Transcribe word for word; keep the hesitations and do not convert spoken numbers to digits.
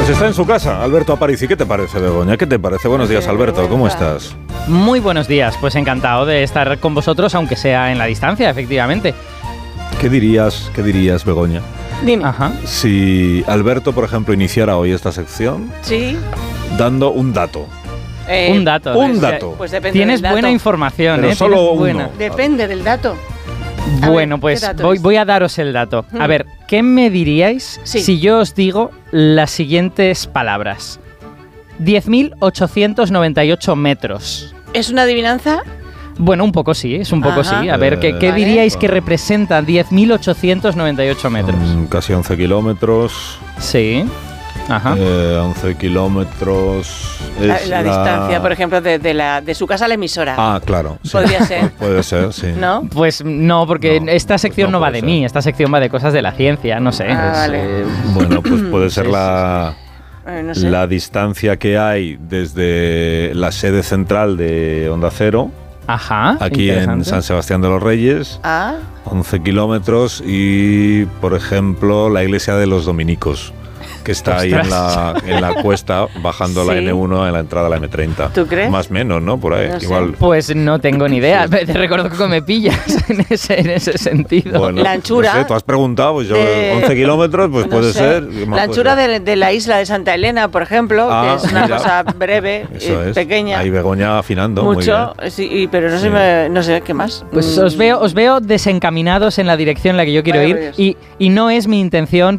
está en su casa, Alberto Aparici. ¿Qué te parece, Begoña? ¿Qué te parece? Buenos días, Alberto. ¿Cómo estás? Muy buenos días. Pues encantado de estar con vosotros, aunque sea en la distancia, efectivamente. ¿Qué dirías, qué dirías, Begoña? Dime. Ajá. Si Alberto, por ejemplo, iniciara hoy esta sección Sí. dando un dato. Eh, un dato. un Es- dato. Pues depende Tienes del dato. buena información, Pero ¿eh? solo Tienes uno. buena. Depende del dato. A Bueno, ver, pues ¿qué dato voy, es? voy a daros el dato. A Hmm. ver, ¿qué me diríais Sí. si yo os digo las siguientes palabras? diez mil ochocientos noventa y ocho metros. ¿Es una adivinanza? Bueno, un poco sí, es un poco Ajá. sí. A ver, ¿qué, qué Vale. diríais que representa diez mil ochocientos noventa y ocho metros? Son casi once kilómetros. Sí. Ajá. Eh, once kilómetros. La, es la distancia, por ejemplo, de, de, la, de su casa a la emisora. Ah, claro. Sí. Podría ser. Puede ser, sí. ¿No? Pues no, porque No, esta sección pues no, no va puede de ser. mí, esta sección va de cosas de la ciencia, no sé. Ah, Es, vale. eh, Bueno, pues puede ser Sí, sí, la, Eh, no sé. la distancia que hay desde la sede central de Onda Cero, Ajá. aquí en interesante. San Sebastián de los Reyes, Ah, once kilómetros, y, por ejemplo, la iglesia de los dominicos, que está ahí en la, en la cuesta, bajando la Sí. ene uno en la entrada a la eme treinta. ¿Tú crees? Más o menos, ¿no? Por ahí. No sé. Igual. Pues no tengo ni idea. Te recuerdo que me pillas en ese, en ese sentido. Bueno, La anchura no sé, tú has preguntado, pues yo, de- once kilómetros, pues no puede sé. ser. ¿qué más La puede anchura ser? de, de la isla de Santa Elena, por ejemplo, Ah, que es una mira. cosa breve, Eso eh, es. pequeña. Ahí Begoña afinando. muy Mucho, bien. sí, y- pero no, Sí. sé, me- no sé qué más. Pues Mm, os veo, os veo desencaminados en la dirección en la que yo quiero Vaya ir rollos. y, y no es mi intención